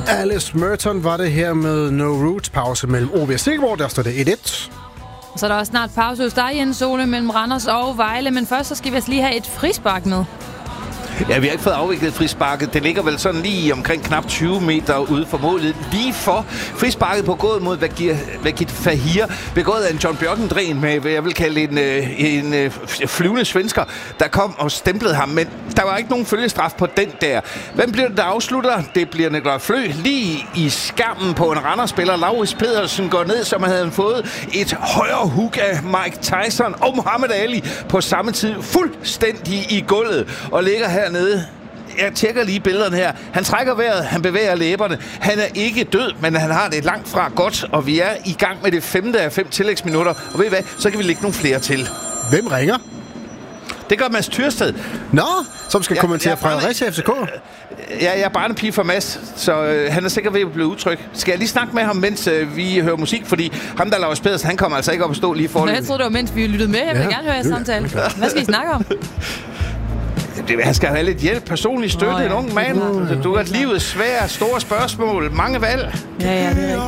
Alice Merton var det her med No Roots. Pause mellem OB og Silkeborg. Der står det 1-1. Så er der også snart pause hos dig, Jens Ole, mellem Randers og Vejle. Men først så skal vi altså lige have et frispark med. Ja, vi har ikke fået afviklet frisparket. Det ligger vel sådan lige omkring knap 20 meter ude for målet. Lige for frisparket på gået mod Vakit Fahir. Begået af en John Bjørkendren med, hvad jeg vil kalde en flyvende svensker, der kom og stemplede ham. Men der var ikke nogen følgestraf på den der. Hvem bliver det, der afslutter? Det bliver Nikolaj Flø. Lige i skammen på en Randers-spiller. Lauritz Pedersen går ned, som havde fået et højre hook af Mike Tyson og Muhammad Ali på samme tid. Fuldstændig i gulvet og ligger hernede. Jeg tjekker lige billederne her. Han trækker vejret, han bevæger læberne. Han er ikke død, men han har det langt fra godt, og vi er i gang med det 5. af 5 tillægsminutter. Og ved I hvad? Så kan vi lægge nogle flere til. Hvem ringer? Det gør Mads Tyrsted. Nå, som skal kommentere Fredericia FCK. Ja, jeg er barnepige for Mads, så han er sikkert ved at blive utryg. Skal jeg lige snakke med ham, mens vi hører musik? Fordi ham, der laver Pedersen, han kommer altså ikke op at stå lige foran. Jeg troede, det var mens vi lyttede med. Jeg vil gerne høre jeres samtale. Hvad skal I snakke om? Han skal have lidt hjælp, personlig støtte, en ung mand. Du har livet svært, store spørgsmål, mange valg. Ja, det er rigtigt.